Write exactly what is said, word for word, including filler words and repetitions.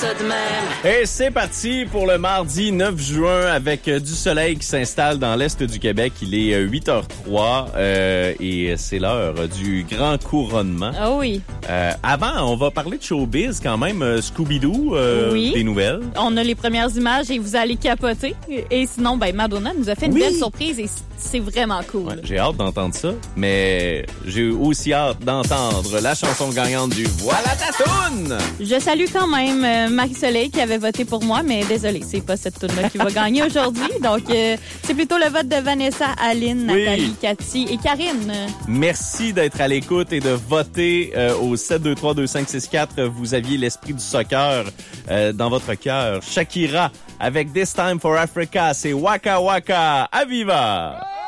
ça de même. Et c'est parti pour le mardi neuf juin avec euh, du soleil qui s'installe dans l'est du Québec. Il est euh, huit heures trois euh, et c'est l'heure du grand couronnement. Ah oui. Euh, avant, on va parler de showbiz quand même. Euh, Scooby-Doo, euh, oui. des nouvelles. On a les premières images et vous allez capoter. Et sinon, ben Madonna nous a fait une oui. belle surprise et c'est vraiment cool. Ouais, j'ai hâte d'entendre ça, mais j'ai aussi hâte d'entendre la chanson gagnante du Voilà ta toune! Je salue quand même euh, Marie-Soleil qui avait voté pour moi, mais désolé, c'est pas cette toune-là qui va gagner aujourd'hui. Donc, euh, c'est plutôt le vote de Vanessa, Aline, oui. Nathalie, Cathy et Karine. Merci d'être à l'écoute et de voter euh, au sept deux trois deux cinq six quatre. Vous aviez l'esprit du soccer euh, dans votre cœur. Shakira avec This Time for Africa, c'est Waka Waka. Aviva!